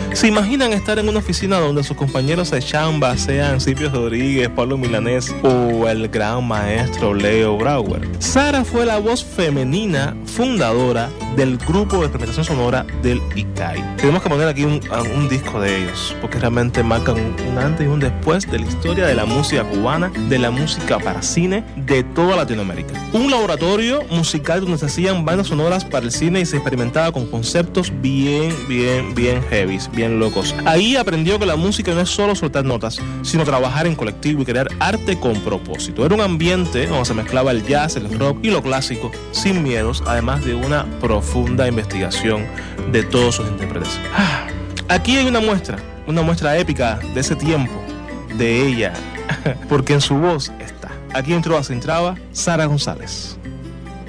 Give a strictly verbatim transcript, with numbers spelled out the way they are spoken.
¿Se imaginan estar en una oficina donde sus compañeros de chamba sean Silvio Rodríguez, Pablo Milanés o el gran maestro Leo Brauer? Sara fue la voz femenina fundadora del grupo de experimentación sonora del I C A I. Tenemos que poner aquí un, un disco de ellos, porque realmente marcan un, un antes y un después de la historia de la música cubana, de la música para cine, de toda Latinoamérica. Un laboratorio musical donde se hacían bandas sonoras para el cine y se experimentaba con conceptos bien, bien, bien heavy, bien locos. Ahí aprendió que la música no es solo soltar notas, sino trabajar en colectivo y crear arte con propósito. Era un ambiente donde se mezclaba el jazz, el rock y lo clásico, sin miedos, además de una profunda investigación de todos sus intérpretes. Aquí hay una muestra, una muestra épica de ese tiempo, de ella, porque en su voz está. Aquí entró a Traba Sara González.